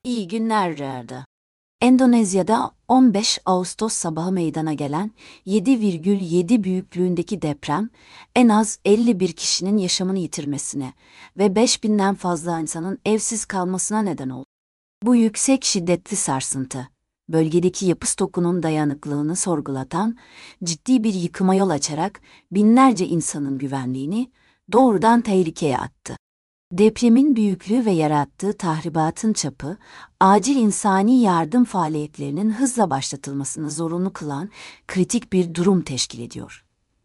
İyi günler Rarda. Endonezya'da 15 Ağustos sabahı meydana gelen 7,7 büyüklüğündeki deprem en az 51 kişinin yaşamını yitirmesine ve 5.000'den fazla insanın evsiz kalmasına neden oldu. Bu yüksek şiddetli sarsıntı, bölgedeki yapı stokunun dayanıklılığını sorgulatan ciddi bir yıkıma yol açarak binlerce insanın güvenliğini doğrudan tehlikeye attı. Depremin büyüklüğü ve yarattığı tahribatın çapı, acil insani yardım faaliyetlerinin hızla başlatılmasını zorunlu kılan kritik bir durum teşkil ediyor.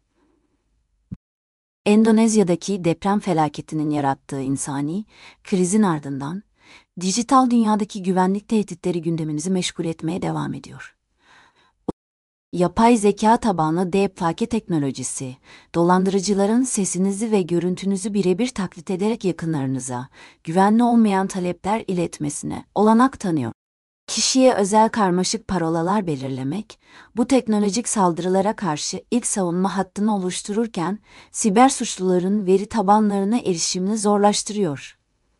Endonezya'daki deprem felaketinin yarattığı insani krizin ardından, dijital dünyadaki güvenlik tehditleri gündemimizi meşgul etmeye devam ediyor. Yapay zeka tabanlı deepfake teknolojisi, dolandırıcıların sesinizi ve görüntünüzü birebir taklit ederek yakınlarınıza, güvenli olmayan talepler iletmesine olanak tanıyor. Kişiye özel karmaşık parolalar belirlemek, bu teknolojik saldırılara karşı ilk savunma hattını oluştururken, siber suçluların veri tabanlarına erişimini zorlaştırıyor.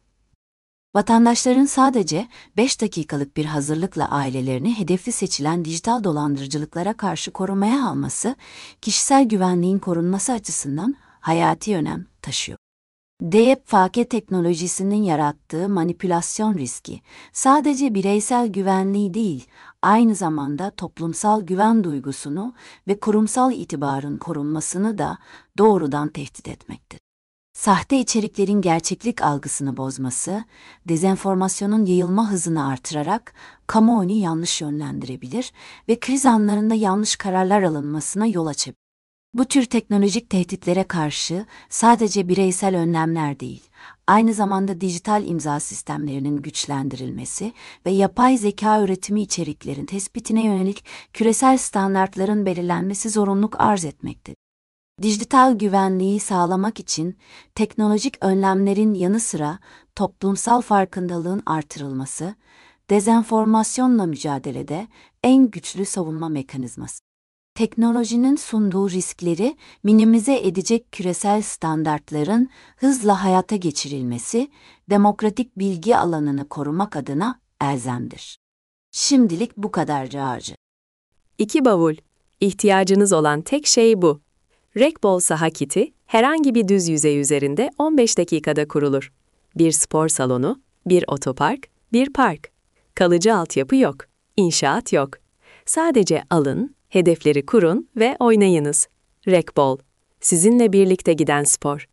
Vatandaşların sadece 5 dakikalık bir hazırlıkla ailelerini hedefli seçilen dijital dolandırıcılıklara karşı korumaya alması, kişisel güvenliğin korunması açısından hayati önem taşıyor. Deepfake teknolojisinin yarattığı manipülasyon riski, sadece bireysel güvenliği değil, aynı zamanda toplumsal güven duygusunu ve kurumsal itibarın korunmasını da doğrudan tehdit etmektedir. Sahte içeriklerin gerçeklik algısını bozması, dezenformasyonun yayılma hızını artırarak kamuoyunu yanlış yönlendirebilir ve kriz anlarında yanlış kararlar alınmasına yol açabilir. Bu tür teknolojik tehditlere karşı sadece bireysel önlemler değil, aynı zamanda dijital imza sistemlerinin güçlendirilmesi ve yapay zeka üretimi içeriklerin tespitine yönelik küresel standartların belirlenmesi zorunluluk arz etmektedir. Dijital güvenliği sağlamak için teknolojik önlemlerin yanı sıra toplumsal farkındalığın artırılması, dezenformasyonla mücadelede en güçlü savunma mekanizması. Teknolojinin sunduğu riskleri minimize edecek küresel standartların hızla hayata geçirilmesi, demokratik bilgi alanını korumak adına elzemdir. Şimdilik bu kadar Rarcı. 2 bavul. İhtiyacınız olan tek şey bu. Rekbol saha kiti, herhangi bir düz yüzey üzerinde 15 dakikada kurulur. Bir spor salonu, bir otopark, bir park. Kalıcı altyapı yok, inşaat yok. Sadece alın, hedefleri kurun ve oynayınız. Rekbol, sizinle birlikte giden spor.